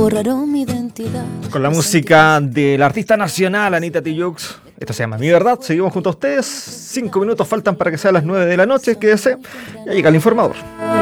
borraron mi identidad. Con la música del artista nacional Anita Tijoux. Esto se llama Mi Verdad. Seguimos junto a ustedes. 5 minutos faltan para que sean las 9 de la noche. Quédese. Ya llega el informador.